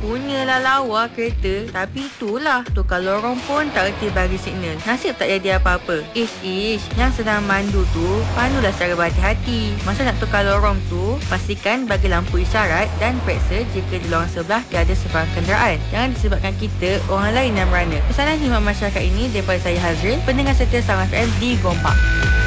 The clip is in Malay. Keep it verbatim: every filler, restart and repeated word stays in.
punyalah lawa kereta. Tapi itulah, tukar lorong pun tak reti bagi signal. Nasib tak jadi apa-apa. Ish ish, yang sedang mandu tu pandulah secara berhati-hati. Masa nak tukar lorong tu, pastikan bagi lampu isyarat dan periksa jika di lorong sebelah tiada sebarang kenderaan. Jangan disebabkan kita orang lain yang merana. Pesanan khidmat masyarakat ini daripada saya Hazrin, pendengar setia Salam F M di Gombak.